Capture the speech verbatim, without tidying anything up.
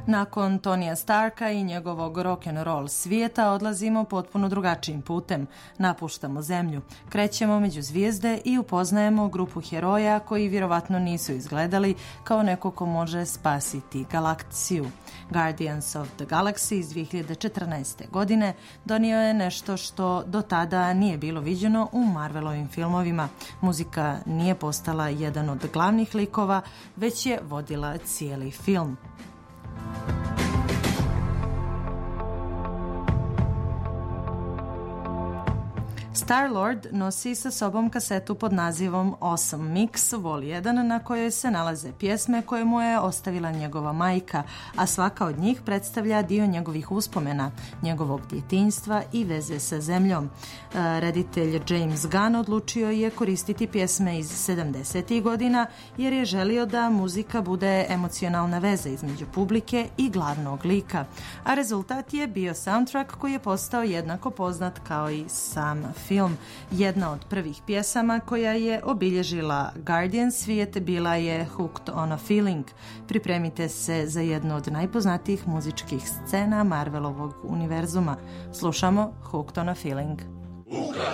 Nakon Tonija Starka i njegovog rock'n'roll svijeta odlazimo potpuno drugačijim putem. Napuštamo zemlju, krećemo među zvijezde i upoznajemo grupu heroja koji vjerovatno nisu izgledali kao neko ko može spasiti galaksiju. Guardians of the Galaxy iz dvije hiljade četrnaeste. godine donio je nešto što do tada nije bilo viđeno u Marvelovim filmovima. Muzika nije postala jedan od glavnih likova, već je vodila cijeli film. Star-Lord nosi sa sobom kasetu pod nazivom Awesome Mix Vol jedan na kojoj se nalaze pjesme koje mu je ostavila njegova majka, a svaka od njih predstavlja dio njegovih uspomena, njegovog djetinjstva i veze sa zemljom. Reditelj James Gunn odlučio je koristiti pjesme iz sedamdesetih godina jer je želio da muzika bude emocionalna veza između publike i glavnog lika, a rezultat je bio soundtrack koji je postao jednako poznat kao i sam film. Film. Jedna od prvih pjesama koja je obilježila Guardian svijet bila je Hooked on a Feeling. Pripremite se za jednu od najpoznatijih muzičkih scena Marvelovog univerzuma. Slušamo Hooked on a Feeling.